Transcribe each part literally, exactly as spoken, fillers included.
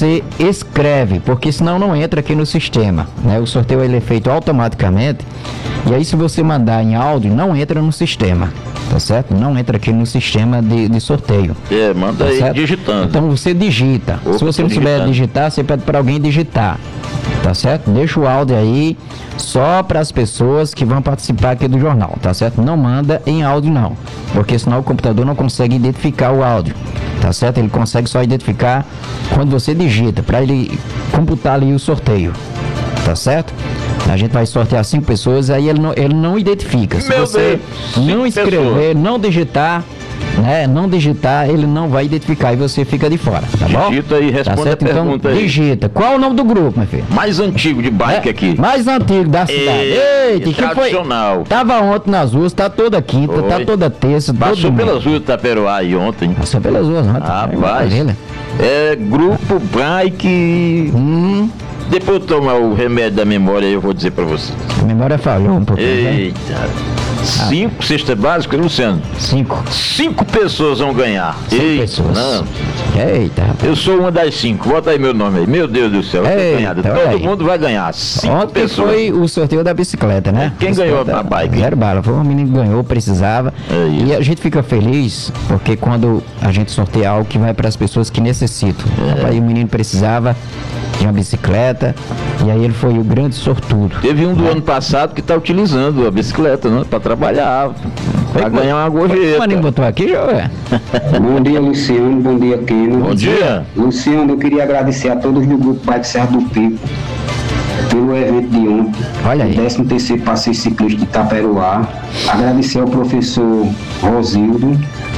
você escreve, porque senão não entra aqui no sistema, né? O sorteio ele é feito automaticamente, e aí se você mandar em áudio, não entra no sistema, tá certo? Não entra aqui no sistema de, de sorteio. É, manda tá aí certo? digitando. Então você digita. Opa, se você não souber digitando. digitar, você pede para alguém digitar, tá certo? Deixa o áudio aí só para as pessoas que vão participar aqui do jornal, tá certo? Não manda em áudio não, porque senão o computador não consegue identificar o áudio, tá certo? Ele consegue só identificar quando você digita, para ele computar ali o sorteio, tá certo? A gente vai sortear cinco pessoas, aí ele não, ele não identifica. Se Meu você Deus, não cinco escrever, pessoas. não digitar, né? Não digitar, ele não vai identificar e você fica de fora, tá bom? Digita aí, Tá responde certo? a Então, pergunta aí. digita. Qual é o nome do grupo, meu filho? Mais antigo de bike É, aqui. mais antigo da cidade. É, Eita, que foi? tradicional. Tava ontem nas ruas, tá toda quinta, Foi. tá toda terça, Passou todo pelas mundo. ruas de Itaperuá aí ontem. Passou pelas ruas ontem. Rapaz. Maravilha. É grupo bike. Hum, Depois eu tomar o remédio da memória aí, eu vou dizer pra você. a memória falhou um pouquinho, né? Eita. Cinco cestas básicas, Luciano. Cinco. Cinco pessoas vão ganhar. Cinco Eita, pessoas. não. Eita, rapaz. Eu sou uma das cinco. Bota aí meu nome aí. Meu Deus do céu. Eu tô Eita, ganhado. olha Todo aí. mundo vai ganhar. Cinco Ontem pessoas. foi o sorteio da bicicleta, né? Quem ganhou Bicicleta, a bike? Zero bala. Foi um menino que ganhou, precisava. É isso. E a gente fica feliz porque quando a gente sorteia algo que vai para as pessoas que necessitam. É. Rapaz, o menino precisava de uma bicicleta e aí ele foi o grande sortudo. Teve um do ano passado que tá utilizando a bicicleta, né? Pra trabalhar. Pra ganhar uma O gorjeta. maninho botou aqui, Joé? Bom dia, Luciano. Bom dia, Keno. Bom dia. Luciano, eu queria agradecer a todos do grupo Bike Serra do Pico pelo evento de ontem. Olha aí. décimo terceiro Passeio Ciclista de Itaperuá. Agradecer ao professor Rosildo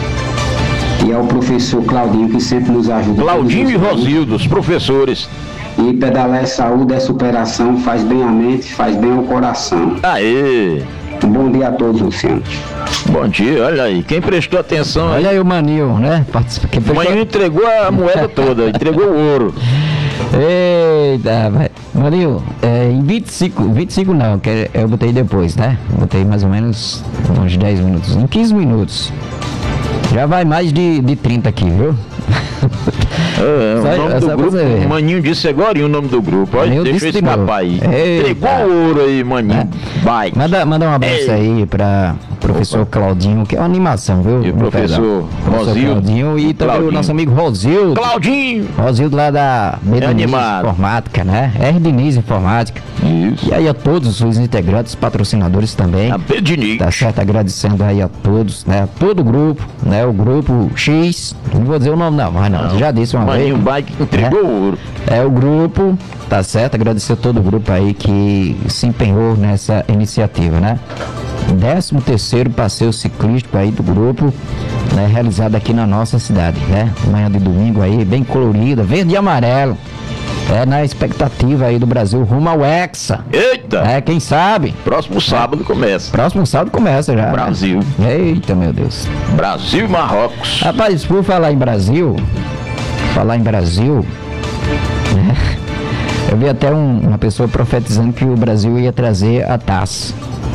e ao professor Claudinho, que sempre nos ajuda. Claudinho e Rosildo, os professores. E pedalar é saúde, é superação, faz bem a mente, faz bem ao coração. Aê! Um bom dia a todos, Luciano. Bom dia, olha aí. Quem prestou atenção aí? Olha aí o Manil, né? Participa- que O fechou- Manil entregou a moeda toda, entregou o ouro. Eita, vai. Manil, é, em vinte e cinco, vinte e cinco não, que eu botei depois, né? Botei mais ou menos uns dez minutos. Em quinze minutos. Já vai mais de, de trinta aqui, viu? É, Só- o nome só do pra grupo, você ver. o Maninho disse agora e o nome do grupo. Olha, Eu deixa disse esse de novo. papai aí. Eita. Entregou o ouro aí, Maninho. Vai. Manda, manda um abraço Ei. aí para professor Claudinho, que é uma animação, viu? E o Meu professor perdão. Professor Rosildo. Claudinho e também Claudinho. o nosso amigo Rosildo. Claudinho! Rosildo lá da B Diniz animado. Informática, né? R Diniz Informática. Isso. E aí a todos os integrantes, patrocinadores também. A Bedinic. Tá certo? Agradecendo aí a todos, né? Todo o grupo, né? O grupo X. Não vou dizer o nome não, mas não. Já disse uma Maninho vez. Bike entregou o ouro. É o grupo, tá certo? Agradecer a todo o grupo aí que se empenhou nessa iniciativa, né? décimo terceiro passeio ciclístico aí do grupo, né? Realizado aqui na nossa cidade, né? Manhã de domingo aí, bem colorida, verde e amarelo. É na expectativa aí do Brasil rumo ao Hexa. Eita! É, quem sabe? Próximo sábado começa. Próximo sábado começa já. né? Brasil. Eita, meu Deus. Brasil e Marrocos. Rapaz, por falar em Brasil, falar em Brasil, né? Eu vi até um- uma pessoa profetizando que o Brasil ia trazer a taça.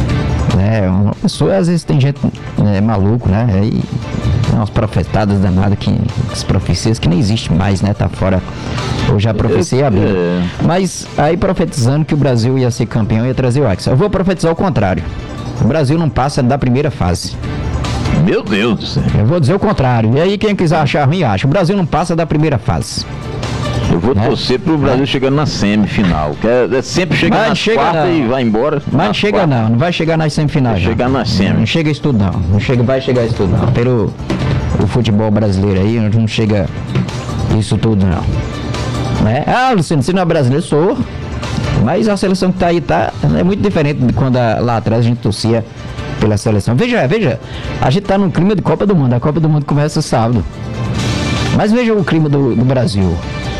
Né? Uma pessoa, às vezes tem gente né, maluco, né? Aí, umas profetadas danadas, que, as profecias que nem existe mais, né? Tá fora. Hoje a profecia abriu. É. Mas aí profetizando que o Brasil ia ser campeão, ia trazer o Hexa. Eu vou profetizar o contrário. O Brasil não passa da primeira fase. Meu Deus do céu. Eu vou dizer o contrário. E aí quem quiser achar ruim, acha. O Brasil não passa da primeira fase. Eu vou Né? torcer pro Brasil chegando na semifinal. Que é, é sempre chega Mas na chega quarta não. e vai embora. Mas na chega quarta. não, não vai chegar nas semifinais. Vai não. chegar nas semi. Não chega isso tudo não. Não chega, vai chegar isso tudo não. Pelo o futebol brasileiro aí, não chega isso tudo não. Né? Ah, Luciano, você não é brasileiro? Sou. Mas a seleção que tá aí tá, é muito diferente de quando a- lá atrás a gente torcia pela seleção. Veja, veja, a gente tá num clima de Copa do Mundo. A Copa do Mundo começa sábado. Mas veja o clima do, do Brasil.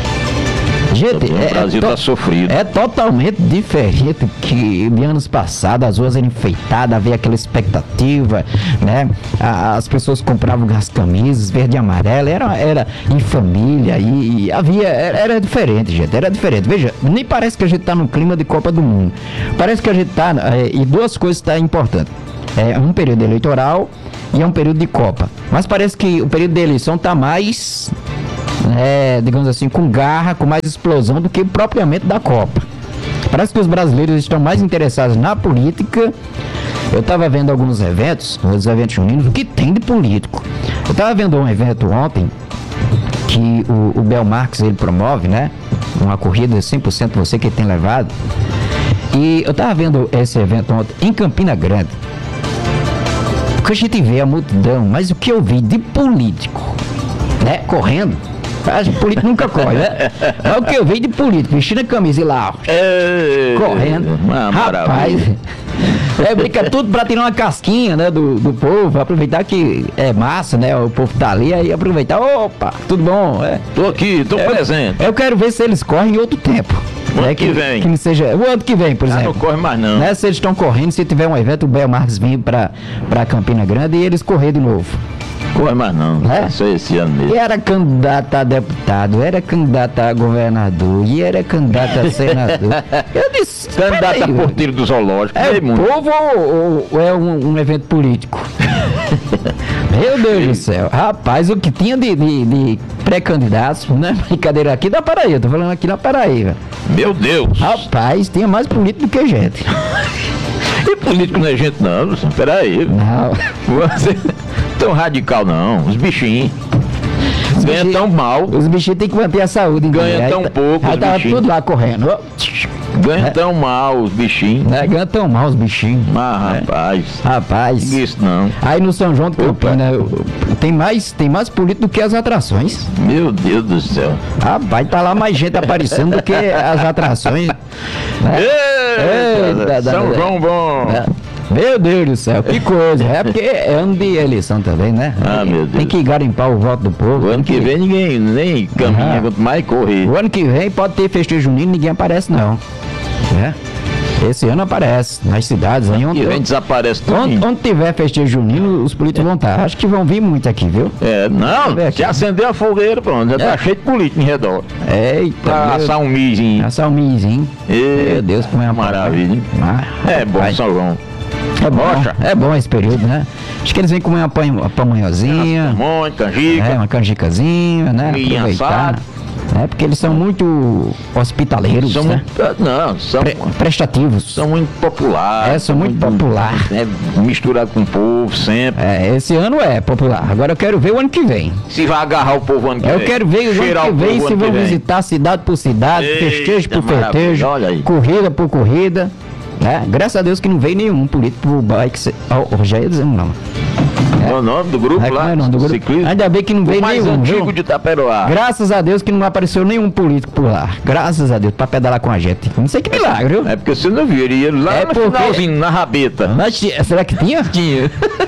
Gente, O é, Brasil é to- tá sofrido. é totalmente diferente que de anos passados, as ruas eram enfeitadas, havia aquela expectativa, né? A- As pessoas compravam as camisas verde e amarela, era, era em família e, e havia, era, era diferente, gente, era diferente. Veja, nem parece que a gente tá no clima de Copa do Mundo. Parece que a gente tá, é, e duas coisas tá importantes. É um período eleitoral e é um período de Copa. Mas parece que o período de eleição tá mais é, digamos assim, com garra, com mais explosão do que propriamente da Copa. Parece que os brasileiros estão mais interessados na política. Eu estava vendo alguns eventos, os eventos juninos, o que tem de político. Eu estava vendo um evento ontem que o, o Bel Marques ele promove, né? Uma corrida cem por cento você que tem levado. E eu estava vendo esse evento ontem em Campina Grande. Porque a gente vê a multidão, mas o que eu vi de político, né? Correndo. Acho que político nunca corre, né? Mas o que eu vi de político, vestindo a camisa e lá, ó, É, correndo. uma Rapaz, maravilha. é brinca tudo pra tirar uma casquinha, né, do, do povo, aproveitar que é massa, né, o povo tá ali, aí aproveitar, opa, tudo bom, é. Tô aqui, tô Eu- presente. Eu quero ver se eles correm em outro tempo. O né, ano que vem. Que não seja, o ano que vem, por Ah, não exemplo. corre mais não. Né, se eles estão correndo, se tiver um evento, o Bel Marques vir pra, pra Campina Grande e eles correr de novo. Corre mais não. É? Só esse ano E mesmo. era candidato a deputado, era candidato a governador, e era candidato a senador. Eu disse, Candidato a peraí, porteiro do zoológico. é veio o muito. povo ou, ou é um, um evento político? Meu Deus do céu. Rapaz, o que tinha de, de, de pré-candidatos, né? Brincadeira aqui da Paraíba, tô falando aqui na Paraíba. Meu Deus. Rapaz, tinha mais político do que gente. E político não é gente não, peraí. Não. Você tão radical não, os bichinhos. Os Ganha bichinhos- tão mal, Os bichinhos têm que manter a saúde. em Ganha dia. Aí tão tá- pouco, Aí os tava bichinhos. tudo lá correndo. Ó, ganha É. tão mal os bichinhos. né? Ganha tão mal os bichinhos. Mas rapaz, Rapaz. isso não. Aí no São João de Campina tem mais, tem mais político do que as atrações. Meu Deus do céu. Rapaz, tá lá mais gente aparecendo do que as atrações. Né? Eita, Eita, São da- João bom. É. Meu Deus do céu, que coisa. É porque é ano de eleição também, né? Ah, Tem- meu Deus. Tem que garimpar o voto do povo. O ano tem que vem ninguém nem caminha, Aham. quanto mais correr. O ano que vem pode ter festejo junino, ninguém aparece não. É. Esse ano aparece nas cidades. Aí E onde, vem desaparece tudo. onde, onde tiver festejo junino, os políticos vão estar. Acho que vão vir muito aqui, viu? É, não, Vem aqui. se acender a fogueira, pronto, já tá É. cheio de político em redor. Eita, Pra meu- assar um mizinho. assar um milhozinho. Eita, Meu Deus, como é uma maravilha, hein? Ah, É bom, rapaz. São João. É bom, Rocha. é bom esse período, né? Acho que eles vêm comer uma, pan- uma pamonhozinha, Muito, canjica. é, uma canjicazinha, né? Milho Aproveitar. assado. É, porque eles são muito hospitaleiros, São né? muito, não, são, Pre- prestativos. são muito populares. É, são muito popular. É, misturado com o povo sempre. É, esse ano é popular. Agora eu quero ver o ano que vem. Se vai agarrar o povo ano que Eu vem. quero ver o Cheirar ano que o vem povo se ano vão que vem. visitar cidade por cidade, Eita, festejo por maravilha, festejo, olha aí. corrida por corrida. Né? Graças a Deus que não veio nenhum político pro bike. se- Oh, já ia dizendo não. Qual é o nome do grupo É, como lá? é o nome do grupo? Ciclismo? Ainda bem que não O veio mais nenhum, antigo viu? de Itaperoá. Graças a Deus que não apareceu nenhum político por lá. Graças a Deus, pra pedalar com a gente. Não sei que milagre, viu? É porque você não viu, ele ia lá É no porque- finalzinho, na rabeta. Mas tinha- será que tinha? Tinha.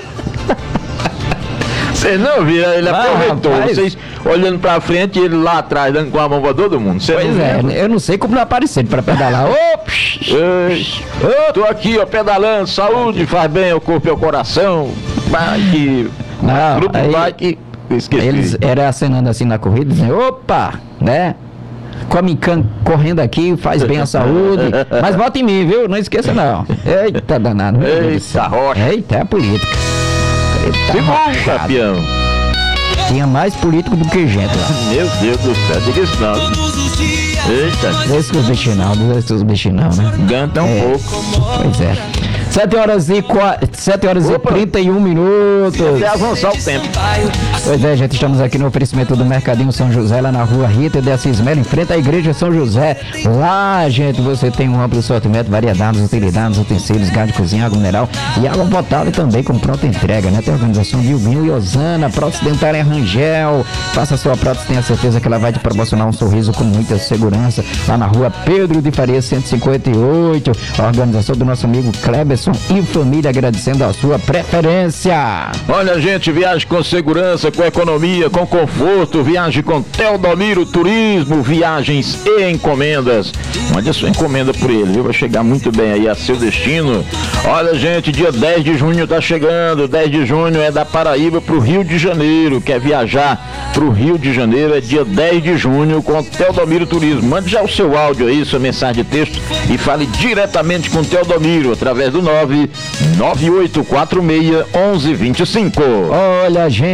Você não viu, ele Ah, aproveitou. rapaz. Vocês olhando pra frente e ele lá atrás, dando com a mão pra todo mundo. Você Pois não é, viu? eu não sei como não apareceram pra pedalar. Ô, psh, Ei, eu tô aqui, ó, pedalando, saúde, faz bem ao corpo e ao coração. Vai que. Não, grupo aí- vai que. Esqueci. eles eram acenando assim na corrida, dizendo, opa, né? Come can correndo aqui, faz bem à saúde. Mas vota em mim, viu? Não esqueça não. Eita danado. meu Deus do Eita, céu. rocha. Eita, é a política. Eita, Que bom, rochado. campeão. Tinha mais político do que gente lá. Meu Deus do céu, diga isso não. Eita, Esse os bichinhos não, esse os bichinhos não, né? canta um É. pouco. Pois é. sete horas e, qua- sete horas e Opa. trinta e um minutos. Até avançar o tempo. Pois é, gente, estamos aqui no oferecimento do Mercadinho São José, lá na rua Rita de Assis Melo, em frente à Igreja São José. Lá, gente, você tem um amplo sortimento, variedades, utilidades, utensílios, gás de cozinha, água mineral e água potável também com pronta entrega, né? Tem a organização de Ubinho e Osana, prótese dentária Rangel. Faça a sua prótese, tenha certeza que ela vai te proporcionar um sorriso com muita segurança. Lá na rua Pedro de Faria, cento e cinquenta e oito. A organização do nosso amigo Kleberson e família, agradecendo a sua preferência. Olha, gente, viagem com segurança, com economia, com conforto, viagem com Teodomiro Turismo, viagens e encomendas. Mande a sua encomenda por ele, viu? Vai chegar muito bem aí a seu destino. Olha, gente, dia dez de junho tá chegando, dez de junho é da Paraíba pro Rio de Janeiro. Quer viajar pro Rio de Janeiro, é dia dez de junho com Teodomiro Turismo. Mande já o seu áudio aí, sua mensagem de texto e fale diretamente com Teodomiro através do nove nove oito quatro seis um um dois cinco. Olha, gente, estamos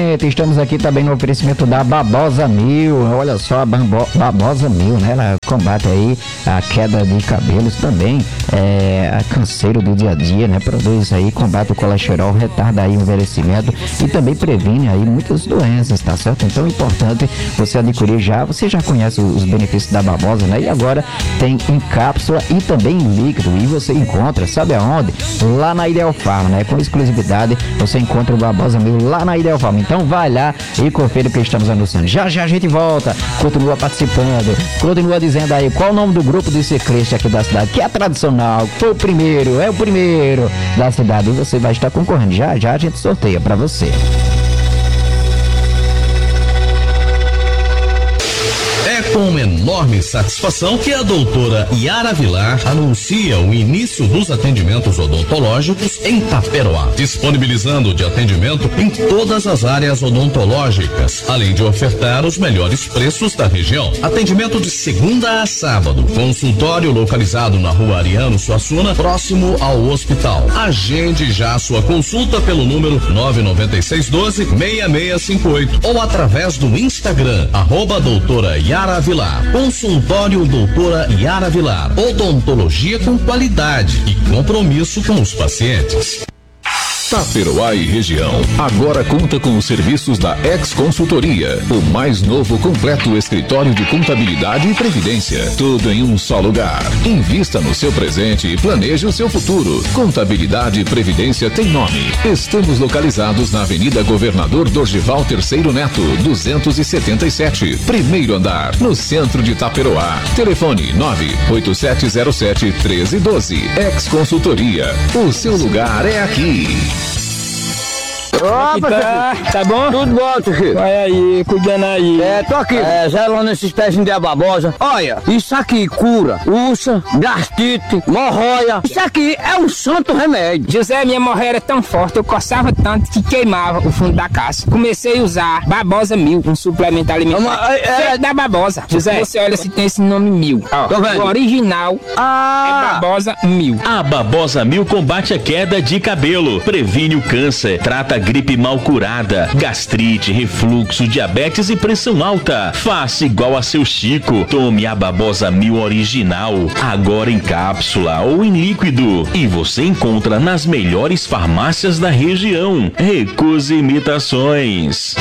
estamos aqui também no oferecimento da Babosa Mil. Olha só, a Bambo, Babosa Mil, né? Ela combate aí a queda de cabelos também, é, a canseiro do dia a dia, né? Produz aí, combate o colesterol, retarda aí o envelhecimento e também previne aí muitas doenças, tá certo? Então é importante você adquirir já, você já conhece os benefícios da Babosa, né? E agora tem em cápsula e também em líquido, e você encontra, sabe aonde? Lá na Ideal Farm, né? Com exclusividade, você encontra o Babosa Mil lá na Ideal Farm. Então vai lá e confere o que estamos anunciando. Já já a gente volta, continua participando, continua dizendo aí qual o nome do grupo de ciclistas aqui da cidade, que é tradicional, foi o primeiro, é o primeiro da cidade, e você vai estar concorrendo. Já já a gente sorteia para você. Com enorme satisfação que a doutora Yara Vilar anuncia o início dos atendimentos odontológicos em Taperoá, disponibilizando de atendimento em todas as áreas odontológicas, além de ofertar os melhores preços da região. Atendimento de segunda a sábado, consultório localizado na rua Ariano Suassuna, próximo ao hospital. Agende já a sua consulta pelo número nove nove seis um dois, seis seis cinco oito ou através do Instagram, arroba doutora Yara Vilar. Consultório doutora Yara Vilar. Odontologia com qualidade e compromisso com os pacientes. Taperoá e região agora conta com os serviços da Ex Consultoria, o mais novo completo escritório de contabilidade e previdência, tudo em um só lugar. Invista no seu presente e planeje o seu futuro. Contabilidade e previdência tem nome. Estamos localizados na Avenida Governador Dorgival Terceiro Neto, duzentos e setenta e sete, primeiro andar, no centro de Taperoá. Telefone nove oito sete zero sete um três um dois. Ex Consultoria, o seu lugar é aqui. Opa, tá, tá bom? Tudo bom, tio Chico. Vai aí, cuidando aí. É, tô aqui, é, zelando esses pezinhos de babosa. Olha, isso aqui cura úlcera, gastrite, hemorroida. Isso aqui é um santo remédio. José, minha hemorroida era tão forte, eu coçava tanto que queimava o fundo da caixa. Comecei a usar Babosa Mil, um suplemento alimentar. Uma, é, é da Babosa. José, você olha se tem esse nome Mil. Ó, tô vendo. O original ah. é Babosa Mil. A Babosa Mil combate a queda de cabelo, previne o câncer, trata gripe mal curada, gastrite, refluxo, diabetes e pressão alta. Faça igual a seu Chico. Tome a Babosa Mil original, agora em cápsula ou em líquido. E você encontra nas melhores farmácias da região. Recuse imitações.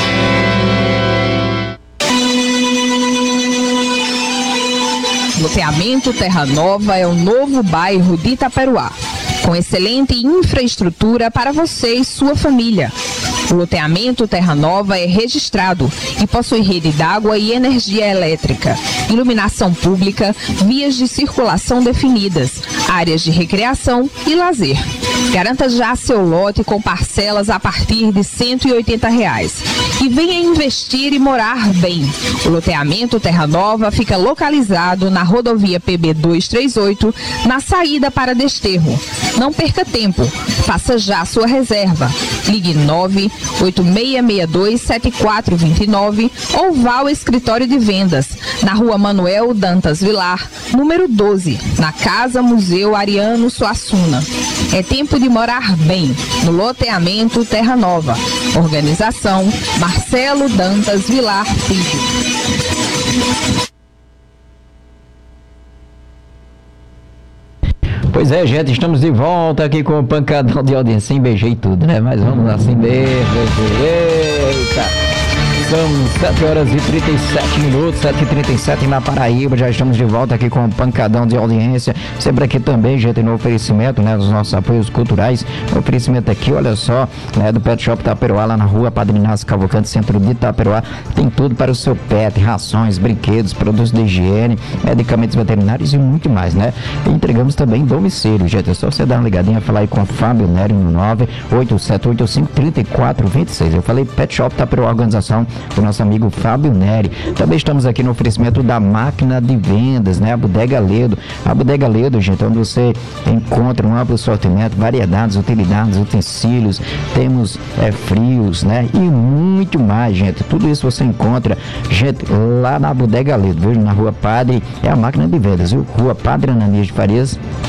Loteamento Terra Nova é o novo bairro de Itaperoá, com excelente infraestrutura para você e sua família. O loteamento Terra Nova é registrado e possui rede d'água e energia elétrica, iluminação pública, vias de circulação definidas, áreas de recreação e lazer. Garanta já seu lote com parcelas a partir de cento e oitenta reais. E venha investir e morar bem. O loteamento Terra Nova fica localizado na rodovia P B duzentos e trinta e oito, na saída para Desterro. Não perca tempo, faça já sua reserva. Ligue nove oito seis seis dois sete quatro dois nove ou vá ao escritório de vendas, na rua Manuel Dantas Vilar, número doze, na Casa Museu Ariano Suassuna. É tempo de morar bem, no loteamento Terra Nova. Organização Marcelo Dantas Vilar Filho. Pois é, gente, estamos de volta aqui com o pancadão de audiência. Beijei tudo, né? Mas vamos lá, assim mesmo. Eita! São sete horas e trinta e sete minutos, sete e trinta e sete na Paraíba. Já estamos de volta aqui com o pancadão de audiência. Sempre aqui também, gente, no oferecimento, né, dos nossos apoios culturais. O oferecimento aqui, olha só, né, do Pet Shop Taperoá, lá na rua Padre Inácio Cavalcante, centro de Itaperoá. Tem tudo para o seu pet, rações, brinquedos, produtos de higiene, medicamentos veterinários e muito mais, né? E entregamos também domicílio, gente. É só você dar uma ligadinha, falar aí com o Fábio Nery no nove oito sete oito cinco três quatro dois seis. Eu falei Pet Shop Taperoá, organização do nosso amigo Fábio Nery. Também estamos aqui no oferecimento da máquina de vendas, né? A Bodega Ledo. A Bodega Ledo, gente, onde você encontra um amplo sortimento, variedades, utilidades, utensílios, temos é, frios, né? E muito mais, gente. Tudo isso você encontra, gente, lá na Bodega Ledo, viu? Na Rua Padre, é a máquina de vendas, viu? Rua Padre Ananias de Farias,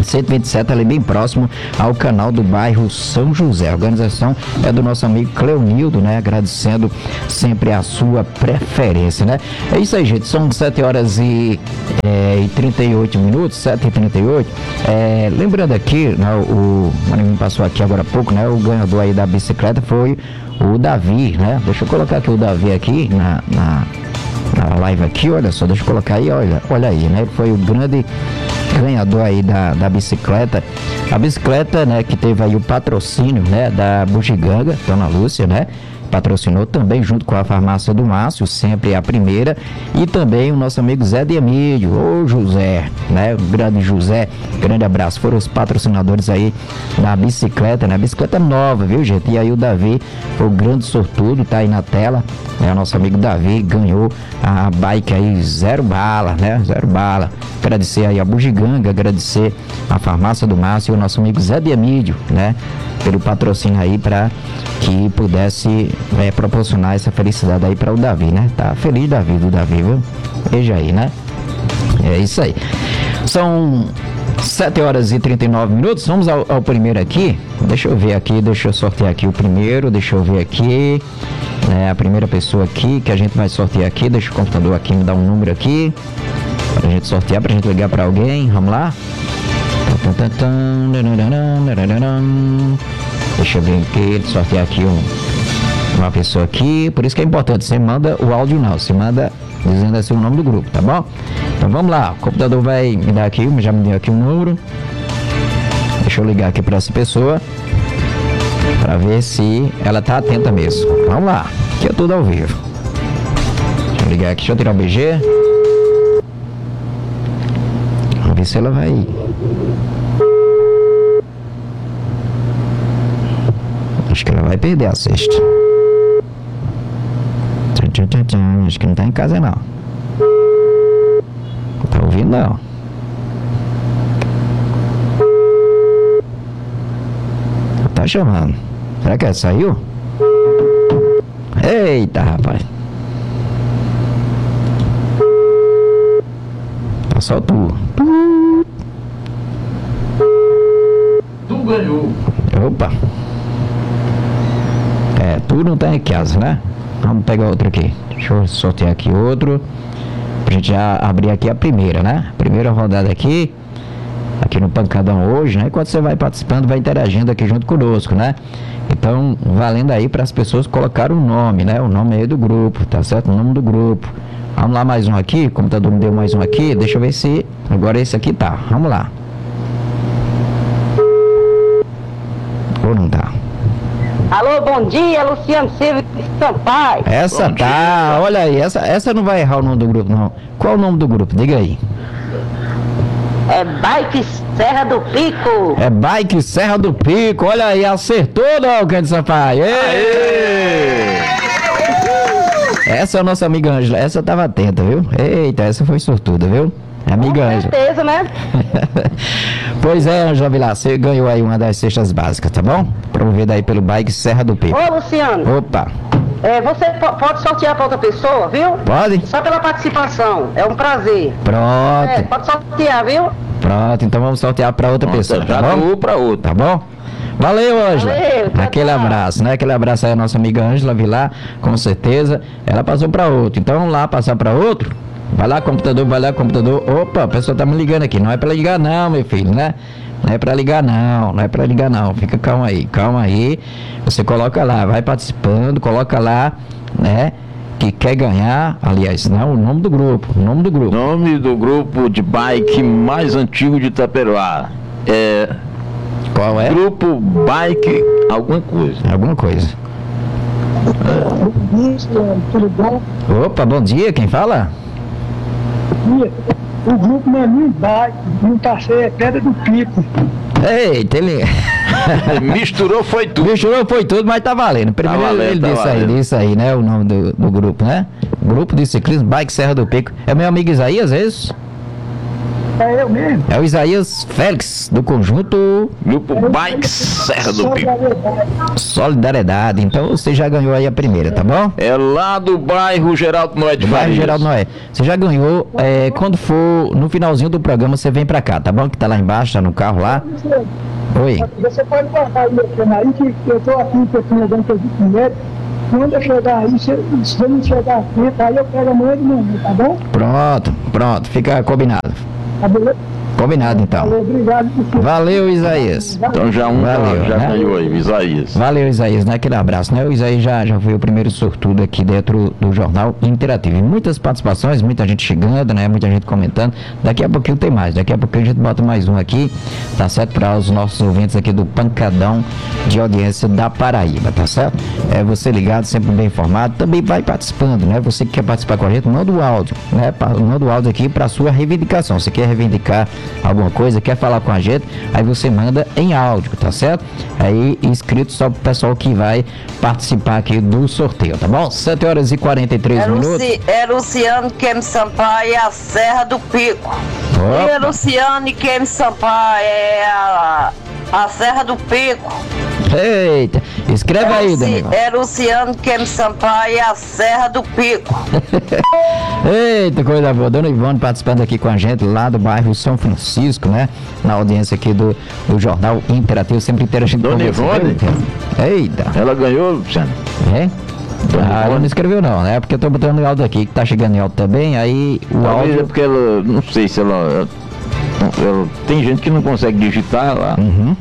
cento e vinte e sete, ali bem próximo ao canal do bairro São José. A organização é do nosso amigo Cleonildo, né? Agradecendo sempre a sua preferência, né? É isso aí, gente. São sete horas e, é, e trinta e oito minutos, sete e trinta e oito. É, lembrando aqui, né, o Maninho passou aqui agora há pouco, né? O ganhador aí da bicicleta foi o Davi, né? Deixa eu colocar aqui o Davi aqui na, na, na live aqui, olha só, deixa eu colocar aí, olha, olha aí, né? Ele foi o grande ganhador aí da, da bicicleta, a bicicleta, né, que teve aí o patrocínio, né, da Bugiganga, Dona Lúcia, né, patrocinou também junto com a farmácia do Márcio, sempre a primeira, e também o nosso amigo Zé de Emílio, ô José, né, o grande José, grande abraço, foram os patrocinadores aí da bicicleta, né, bicicleta nova, viu, gente, e aí o Davi foi o grande sortudo, tá aí na tela, né, o nosso amigo Davi ganhou a bike aí zero bala, né, zero bala, agradecer aí a Bugiganga, agradecer a farmácia do Márcio e o nosso amigo Zé de Emílio, né, pelo patrocínio aí para que pudesse é, proporcionar essa felicidade aí para o Davi, né? Tá feliz da vida do Davi, viu? Veja aí, né? É isso aí. São sete horas e trinta e nove minutos. Vamos ao, ao primeiro aqui. Deixa eu ver aqui, deixa eu sortear aqui o primeiro. Deixa eu ver aqui. É, a primeira pessoa aqui que a gente vai sortear aqui. Deixa o computador aqui me dar um número aqui pra gente sortear, pra gente ligar para alguém. Vamos lá. Deixa eu ver aqui, sortear aqui um, uma pessoa aqui. Por isso que é importante, você manda o áudio não, você manda dizendo assim o nome do grupo, tá bom? Então vamos lá, o computador vai me dar aqui, já me deu aqui um número. Deixa eu ligar aqui para essa pessoa para ver se ela tá atenta mesmo. Vamos lá, aqui é tudo ao vivo. Deixa eu ligar aqui, deixa eu tirar o B G. Vamos ver se ela vai. Acho que ela vai perder a sexta. Tchum, tchum, tchum, tchum. Acho que não tá em casa não. Não tá ouvindo não. Tá chamando. Será que ela saiu? Eita, rapaz. Tá só tu. Tu ganhou. Opa. É, tu não tá em casa, né? Vamos pegar outro aqui. Deixa eu sortear aqui outro. Pra gente já abrir aqui a primeira, né? Primeira rodada aqui. Aqui no Pancadão hoje, né? Enquanto você vai participando, vai interagindo aqui junto conosco, né? Então, valendo aí para as pessoas colocar o nome, né? O nome aí do grupo, tá certo? O nome do grupo. Vamos lá, mais um aqui. O computador me deu mais um aqui. Deixa eu ver se agora esse aqui tá. Vamos lá. Ou não tá? Alô, bom dia, Luciano Silva de Sampaio. Essa Bom tá, dia. olha aí, essa, essa não vai errar o nome do grupo, não. Qual o nome do grupo? Diga aí. É Bike Serra do Pico. É Bike Serra do Pico, olha aí, acertou, não, Cândido Sampaio. Ê! Essa é a nossa amiga Ângela, essa tava atenta, viu? Eita, essa foi sortuda, viu? Amiga Ângela. Com certeza, né? Pois é, Ângela Vilar, você ganhou aí uma das cestas básicas, tá bom? Promovida aí pelo Bike Serra do Pico. Ô, Luciano. Opa. É, você po- pode sortear para outra pessoa, viu? Pode? Só pela participação, é um prazer. Pronto. É, pode sortear, viu? Pronto, então vamos sortear para outra pessoa, tá Já bom? doou pra outra. Tá bom? Valeu, Ângela. Valeu, tchau, Aquele tchau. abraço, né? Aquele abraço aí a nossa amiga Ângela Vilar, com certeza. Ela passou para outro. Então vamos lá passar para outro. Vai lá, computador, vai lá, computador. Opa, a pessoa tá me ligando aqui. Não é para ligar não, meu filho, né? Não é para ligar não, não é para ligar não. Fica calma aí, calma aí. Você coloca lá, vai participando, coloca lá, né? Que quer ganhar, aliás, não, o nome do grupo, o nome do grupo. Nome do grupo de bike mais antigo de Itaperuá. É. Qual é? Grupo Bike alguma coisa. Alguma coisa. Tudo bom? Opa, bom dia, quem fala? O grupo não é nem bike, não tá certo, é Pedra do Pico. Eita, ele... Misturou foi tudo. Misturou foi tudo, mas tá valendo. Primeiro Tá valendo, ele tá disse aí, valendo. disse aí, né? O nome do, do grupo, né? Grupo de Ciclismo Bike Serra do Pico. É meu amigo Isaías, é isso? É eu mesmo. É o Isaías Félix, do conjunto Grupo Bike Serra do Pico. Solidariedade. Então você já ganhou aí a primeira, tá bom? É lá do bairro Geraldo Noé de Do bairro Farias. Geraldo Noé. Você já ganhou. É, quando for no finalzinho do programa, você vem pra cá, tá bom? Que tá lá embaixo, tá no carro lá. Oi. Você pode guardar aí, aí que eu tô aqui, que eu tenho dentro de primeiro. Quando eu chegar aí, se, se eu não chegar aqui, aí eu pego amanhã de manhã, tá bom? Pronto, pronto. Fica combinado. Tá beleza? Combinado então. Valeu, obrigado. Valeu, Isaías. Então já um Valeu, já né? ganhou aí, Isaías. Valeu, Isaías, né? Aquele abraço, né? O Isaías já, já foi o primeiro sortudo aqui dentro do Jornal Interativo. E muitas participações, muita gente chegando, né? Muita gente comentando. Daqui a pouquinho tem mais. Daqui a pouquinho a gente bota mais um aqui, tá certo? Para os nossos ouvintes aqui do Pancadão de Audiência da Paraíba, tá certo? É você ligado, sempre bem informado. Também vai participando, né? Você que quer participar com a gente, manda o áudio, né? Manda o áudio aqui para sua reivindicação. Você quer reivindicar alguma coisa, quer falar com a gente, aí você manda em áudio, tá certo? Aí inscrito só pro pessoal que vai participar aqui do sorteio, tá bom? sete horas e quarenta e três É, minutos. Luci, é Luciano Queime Sampaio, é a Serra do Pico. Opa. E é Luciano Queime Sampaio, é a, a Serra do Pico. Eita, escreve é aí, Luci, Danilo. É Luciano Queime Sampaio, é a Serra do Pico. Eita, coisa boa. Dona Ivone participando aqui com a gente lá do bairro São Francisco, né? Na audiência aqui do, do Jornal Interativo, sempre interagindo Dona com Ivone? você. Eita. Ela ganhou, Luciano? É? Ah, ela não escreveu não, né? Porque eu tô botando o áudio aqui, que tá chegando em áudio também, aí o Talvez áudio... é porque ela, não sei se ela, ela, ela- tem gente que não consegue digitar lá. Uhum.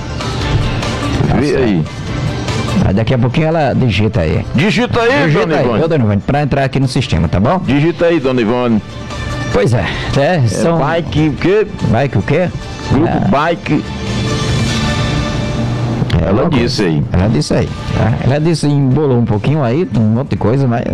Vê Tá aí. Aí daqui a pouquinho ela digita aí. Digita aí, Digita Dona aí, Ivone. viu, Dona Ivone? Pra entrar aqui no sistema, tá bom? Digita aí, Dona Ivone. Pois é, é, são... É bike, o quê? Bike o quê? Grupo É. Bike. É Ela uma coisa. disse aí. Ela disse aí. Tá? Ela disse, embolou um pouquinho aí, um monte de coisa, mas.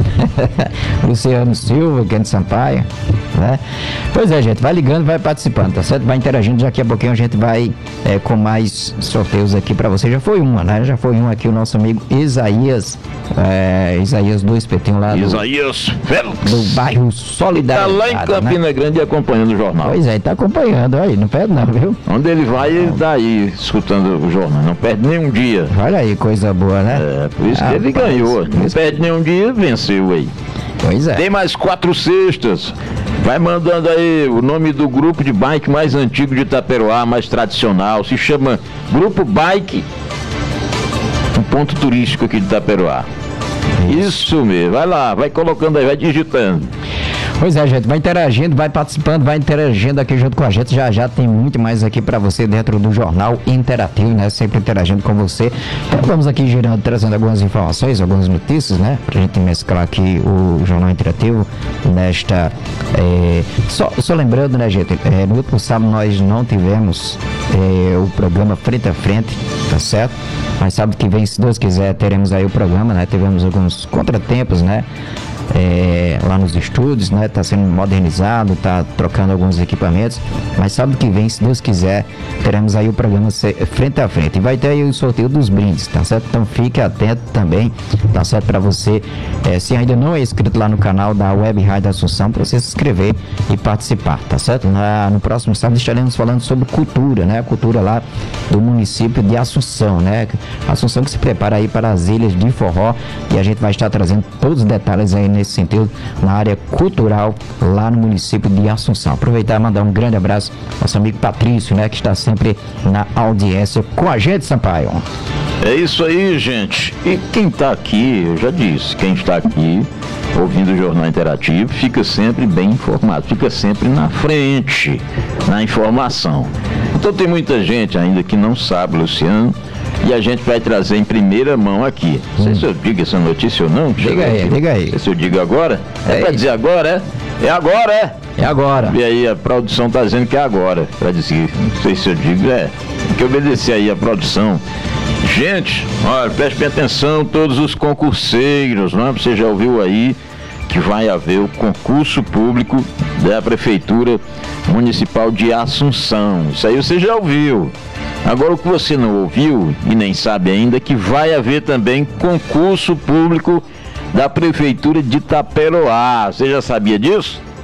Luciano Silva, Kennedy Sampaio, né? Pois é, gente, vai ligando, vai participando, tá certo? Vai interagindo, daqui a pouquinho a gente vai é, com mais sorteios aqui pra você. Já foi uma, né? Já foi um aqui, o nosso amigo Isaías, é, Isaías do Espetinho lá do, Isaías Félix. do bairro Tá Solidariedade. lá em Campina né? Grande acompanhando o jornal. Pois é, tá acompanhando aí, não perde não, viu? Onde ele vai, ele tá aí escutando o jornal. Não perde nenhum dia. Olha aí, coisa boa, né? É, por isso que ele Rapaz, ganhou. Não isso- perde nenhum dia, venceu aí. Pois é. Tem mais quatro cestas. Vai mandando aí o nome do grupo de bike mais antigo de Itaperoá, mais tradicional. Se chama Grupo Bike, um ponto turístico aqui de Itaperoá. Isso mesmo. Vai lá, vai colocando aí, vai digitando. Pois é, gente, vai interagindo, vai participando, vai interagindo aqui junto com a gente. Já já tem muito mais aqui pra você dentro do Jornal Interativo, né? Sempre interagindo com você. Então vamos aqui girando, trazendo algumas informações, algumas notícias, né? Pra gente mesclar aqui o Jornal Interativo nesta... é, Só, só lembrando, né, gente? é, no último sábado nós não tivemos é, o programa Frente a Frente, tá certo? Mas sábado que vem, se Deus quiser, teremos aí o programa, né? Tivemos alguns contratempos, né? É, lá nos estúdios, né? Tá sendo modernizado, tá trocando alguns equipamentos, mas sábado que vem, se Deus quiser, teremos aí o programa se- frente a frente e vai ter aí o sorteio dos brindes, tá certo? Então fique atento também, tá certo? Para você, é, se ainda não é inscrito lá no canal da Web Rádio Assunção, para você se inscrever e participar, tá certo? Na, no próximo sábado estaremos falando sobre cultura, né? A cultura lá do município de Assunção, né? Assunção que se prepara aí para as ilhas de forró e a gente vai estar trazendo todos os detalhes aí nesse sentido, na área cultural lá no município de Assunção. Aproveitar e mandar um grande abraço ao nosso amigo Patrício, né, que está sempre na audiência com a gente, Sampaio. É isso aí, gente. E quem tá aqui, eu já disse, quem está aqui ouvindo o Jornal Interativo fica sempre bem informado, fica sempre na frente, na informação. Então tem muita gente ainda que não sabe, Luciano, e a gente vai trazer em primeira mão aqui. Não sei se eu digo essa notícia ou não. Diga aí, aqui. diga aí. Não sei se eu digo agora. É, É pra isso. dizer agora, é? É agora, é? É agora. E aí a produção tá dizendo que é agora. Pra dizer, não sei se eu digo, é. Tem que obedecer aí a produção. Gente, olha, preste bem atenção, todos os concurseiros, não é? Você já ouviu aí que vai haver o concurso público da Prefeitura Municipal de Assunção. Isso aí você já ouviu. Agora o que você não ouviu e nem sabe ainda é que vai haver também concurso público da Prefeitura de Itaperoá. Você já sabia disso?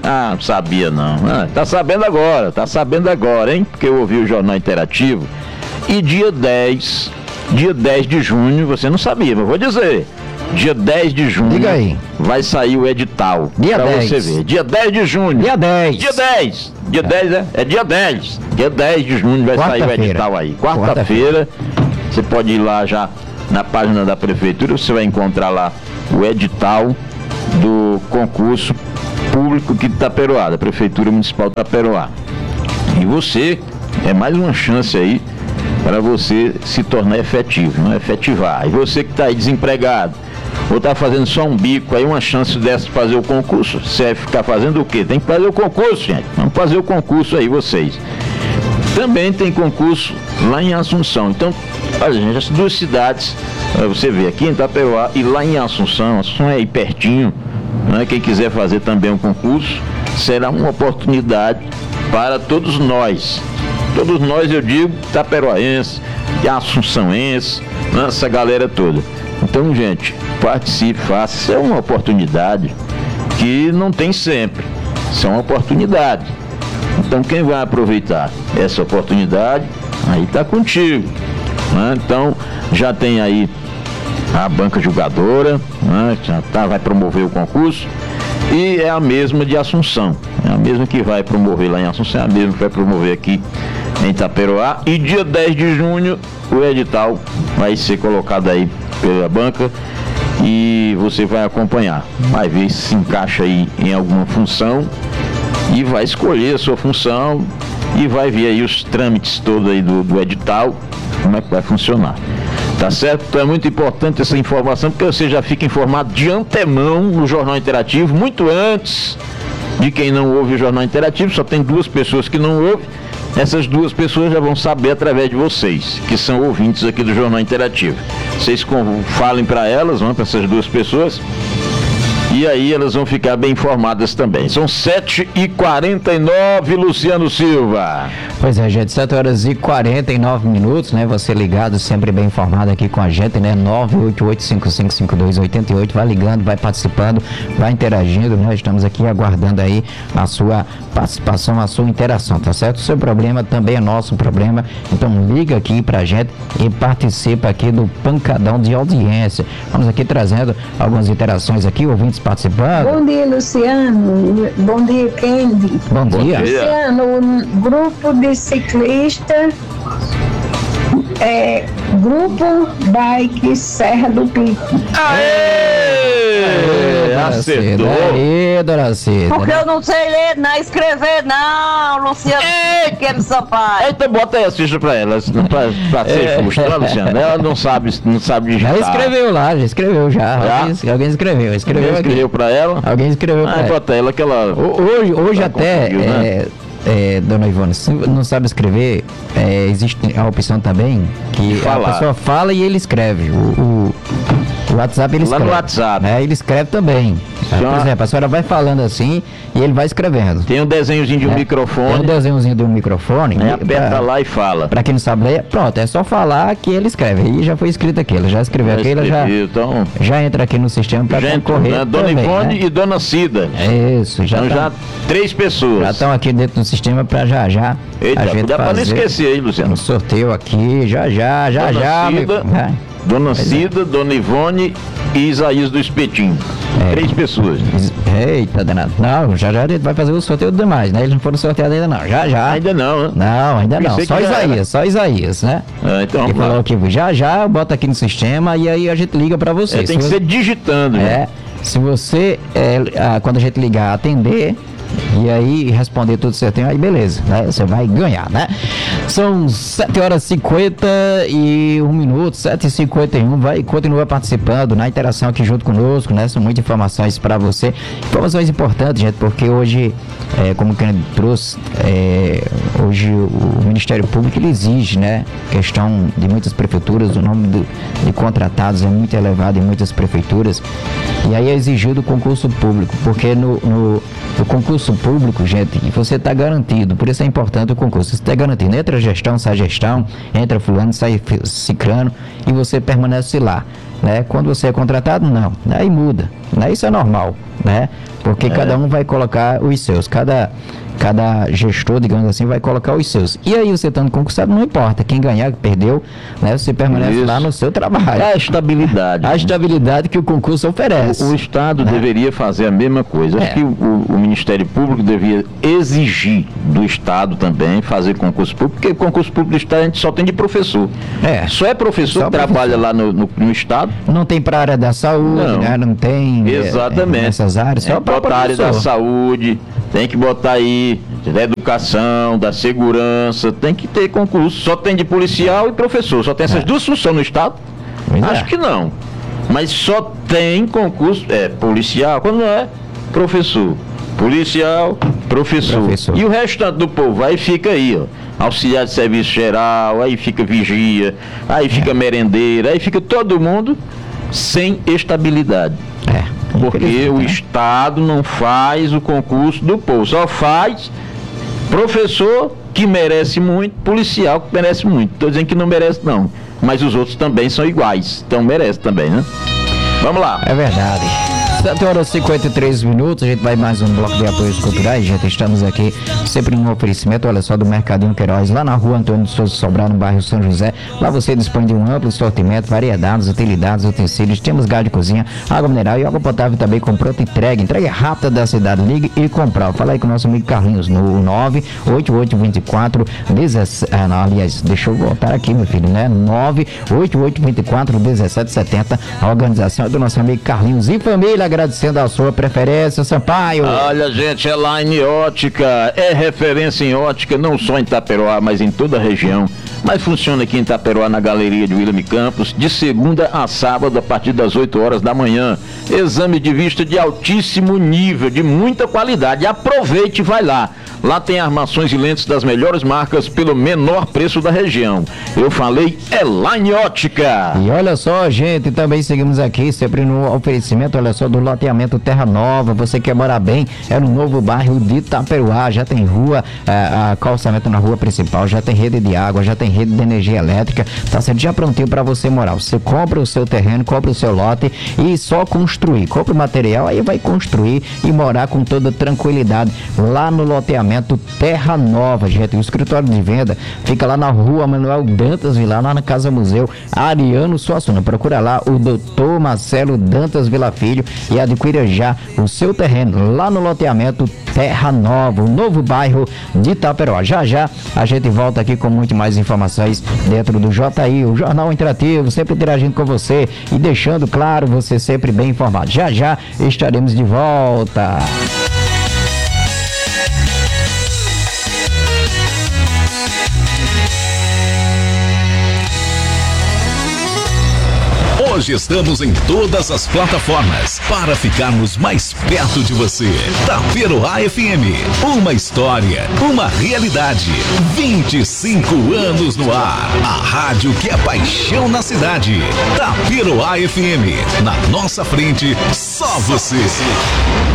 Ah, não sabia não. Ah, tá sabendo agora, tá sabendo agora, hein? Porque eu ouvi o Jornal Interativo. E dia dez, dia dez de junho, você não sabia, mas vou dizer. Dia dez de junho. Diga aí. Vai sair o edital. Dia pra dez. você ver. Dia dez de junho. Dia dez. Dia dez. Dia dez, é? É dia dez. Dia dez de junho vai sair o edital aí. Quarta-feira. Você pode ir lá já na página da prefeitura, você vai encontrar lá o edital do concurso público aqui de Itaperoá, da Prefeitura Municipal de Itaperoá. E você, é mais uma chance aí para você se tornar efetivo, não é? Efetivar. E você que está aí desempregado, ou está fazendo só um bico, aí uma chance dessa de fazer o concurso, você vai ficar fazendo o quê? Tem que fazer o concurso, gente. Vamos fazer o concurso aí, vocês. Também tem concurso lá em Assunção. Então, olha, gente, as duas cidades, você vê aqui em Itaperoá e lá em Assunção, Assunção é aí pertinho, né? Quem quiser fazer também um concurso, será uma oportunidade para todos nós. Todos nós, eu digo, itaperoaenses, assunçãoenses, né? Essa galera toda. Então, gente, participe, faça. Isso é uma oportunidade que não tem sempre. Isso é uma oportunidade. Então, quem vai aproveitar essa oportunidade, aí está contigo, né? Então, já tem aí a banca julgadora, né? Já tá, vai promover o concurso, e é a mesma de Assunção, é a mesma que vai promover lá em Assunção, é a mesma que vai promover aqui em Itaperoá, e dia dez de junho o edital vai ser colocado aí pela banca e você vai acompanhar, vai ver se se encaixa aí em alguma função e vai escolher a sua função e vai ver aí os trâmites todos aí do, do edital, como é que vai funcionar. Tá certo? Então é muito importante essa informação, porque você já fica informado de antemão no Jornal Interativo, muito antes de quem não ouve o Jornal Interativo. Só tem duas pessoas que não ouvem. Essas duas pessoas já vão saber através de vocês, que são ouvintes aqui do Jornal Interativo. Vocês com, falem para elas, para essas duas pessoas, e aí elas vão ficar bem informadas também. São sete e quarenta e nove, Luciano Silva. Pois é, gente, sete horas e quarenta e nove minutos, né? Você ligado, sempre bem informado aqui com a gente, né? nove oito oito, cinco cinco cinco dois, oito oito. Vai ligando, vai participando, vai interagindo. Nós estamos aqui aguardando aí a sua participação, a sua interação, tá certo? O seu problema também é nosso problema. Então liga aqui pra gente e participa aqui do pancadão de audiência. Vamos aqui trazendo algumas interações aqui, ouvintes participando. Bom dia, Luciano. Bom dia, Kendi. Bom dia. Luciano, o grupo de ciclista é Grupo Bike Serra do Pico. Aê! Acertou. Aê, dona Cida. Porque eu não sei ler, não escrever, não, Luciano. Pequeno Sampaio. Então bota aí as fichas pra ela, pra, pra ser É. justa, né, Luciano? Ela não sabe, não sabe digitar. Já escreveu lá, já escreveu já. Já? Alguém, alguém escreveu, escreveu Alguém aqui. escreveu pra ela? Alguém escreveu Ah, pra ela. bota ela que ela... Ho- Hoje, hoje ela até, conseguiu, né? é, é, dona Ivone, se não sabe escrever, é, existe a opção também que falar. a pessoa fala e ele escreve. O, o, o WhatsApp ele Lá escreve. no WhatsApp. Né? Ele escreve também. Já- Por exemplo, a senhora vai falando assim e ele vai escrevendo. Tem um desenhozinho de um É. Tem microfone, um desenhozinho do microfone. aí e aperta pra- lá e fala. Pra quem não sabe ler, pronto, é só falar que ele escreve. Aí já foi escrito aqui, ele já escreveu Já aqui, ele já, escreveu, então... já entra aqui no sistema pra Gente, concorrer. né? Dona também, Ivone né? e Dona Cida. Isso, já Então tá- já três pessoas. já estão aqui dentro do sistema pra já já Eita, a gente dá pra não fazer esquecer aí, Luciano. um sorteio aqui, já já, já Dona já. Cida, meu- vai. Dona Pois é. Cida, Dona Ivone e Isaías do Espetinho. É. Três pessoas. Eita, danado. Não, já já a gente vai fazer o sorteio dos demais, né? Eles não foram sorteados ainda não, já já. Ainda não, né? Não, ainda não, Pensei só que já era. Isaías, só Isaías, né? Ah, então Ele vamos lá. falou que já já bota aqui no sistema e aí a gente liga pra você. É, tem Se que você- ser digitando, né? É, se você, é, ah, quando a gente ligar, atender e aí responder tudo certinho, aí beleza, né? Você vai ganhar, né? São sete horas e cinquenta e um minutos, sete e cinquenta e um, vai, continua participando na interação aqui junto conosco, né? São muitas informações para você, informações importantes, gente, porque hoje, é, como o Kennedy trouxe, é, hoje o Ministério Público, ele exige, né? Questão de muitas prefeituras, o nome do, de contratados é muito elevado em muitas prefeituras, e aí é exigido o concurso público, porque no, no, no concurso público, gente, você está garantido, por isso é importante o concurso, você está garantido, entra gestão, sai gestão, entra fulano, sai fi- cicrano, e você permanece lá. né? Quando você é contratado, não. Aí muda, né? Isso é normal, né? Porque é. cada um vai colocar os seus, cada, cada gestor, digamos assim, vai colocar os seus. E aí você estando concursado, não importa, quem ganhar, perdeu, né? Você permanece Isso. lá no seu trabalho. É a estabilidade. A né? estabilidade que o concurso oferece. O, o Estado né? deveria fazer a mesma coisa. Acho é. que o, o Ministério Público devia exigir do Estado também fazer concurso público, porque concurso público do Estado a gente só tem de professor. É. Só é professor só que professor. trabalha lá no, no, no Estado. Não tem para a área da saúde, não, né? Não tem... Exatamente. É, nessas áreas, só é, botar a área da saúde, tem que botar aí da educação, da segurança, tem que ter concurso. Só tem de policial e professor. Só tem essas é. duas funções no Estado? Pois Acho é. que não. Mas só tem concurso, é, policial, quando não é, professor. Policial, professor. professor. E o restante do povo, aí fica aí, ó. Auxiliar de serviço geral, aí fica vigia, aí fica é. merendeira, aí fica todo mundo sem estabilidade. É. Porque o Estado não faz o concurso do povo, só faz professor que merece muito, policial que merece muito. Estou dizendo que não merece não, mas os outros também são iguais, então merece também, né? Vamos lá. É verdade. sete horas e cinquenta e três minutos, a gente vai mais um bloco de apoios culturais, gente. Estamos aqui sempre num oferecimento, olha só, do Mercadinho Queiroz, lá na rua Antônio de Souza Sobral, no bairro São José. Lá você dispõe de um amplo sortimento, variedades, utilidades, utensílios, temos gás de cozinha, água mineral e água potável também com pronta entrega. Entrega rápida da cidade, ligue e comprar. Fala aí com o nosso amigo Carlinhos no nove oito oito dois quatro dezessete, ah, não, aliás, deixa eu voltar aqui, meu filho, né? nove oito oito dois quatro dezessete setenta. A organização é do nosso amigo Carlinhos e família, agradecendo a sua preferência, Sampaio. Olha, gente, é Line Ótica, é referência em ótica, não só em Itaperoá, mas em toda a região. Mas funciona aqui em Itaperoá, na galeria de William Campos, de segunda a sábado, a partir das oito horas da manhã. Exame de vista de altíssimo nível, de muita qualidade. Aproveite e vai lá. Lá tem armações e lentes das melhores marcas pelo menor preço da região. Eu falei, é Line Ótica. E olha só, gente, também seguimos aqui, sempre no oferecimento, olha só, do loteamento Terra Nova. Você quer morar bem, é no novo bairro de Itaperoá. Já tem rua, é, a calçamento na rua principal, já tem rede de água, já tem rede de energia elétrica, tá sendo já prontinho para você morar. Você compra o seu terreno, compra o seu lote e só construir. Compra o material, aí vai construir e morar com toda tranquilidade lá no loteamento Terra Nova, gente. O escritório de venda fica lá na rua Manuel Dantas Vilar, lá na Casa Museu Ariano Suassuna. Procura lá o doutor Marcelo Dantas Vila Filho e adquira já o seu terreno lá no loteamento Terra Nova, o novo bairro de Itaperoá. Já já a gente volta aqui com muito mais informações dentro do J I, o Jornal Interativo, sempre interagindo com você e deixando claro você sempre bem informado. Já já estaremos de volta. Hoje estamos em todas as plataformas para ficarmos mais perto de você. Itaperoá F M, uma história, uma realidade. vinte e cinco anos no ar. A rádio que é paixão na cidade. Itaperoá F M, na nossa frente, só você.